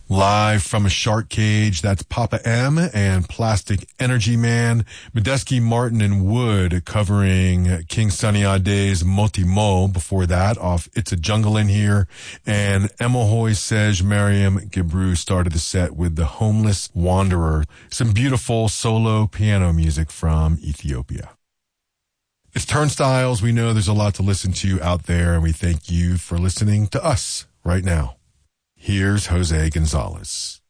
Live from a shark cage, that's Papa M and Plastic Energy Man. Medeski, Martin, and Wood covering King Sunny Ade's Motimo. Before that, off It's a Jungle in Here. And Emohoy Sej Mariam Gebru started the set with The Homeless Wanderer. Some beautiful solo piano music from Ethiopia. It's Turnstiles. We know there's a lot to listen to out there, and we thank you for listening to us right now. Here's Jose Gonzalez.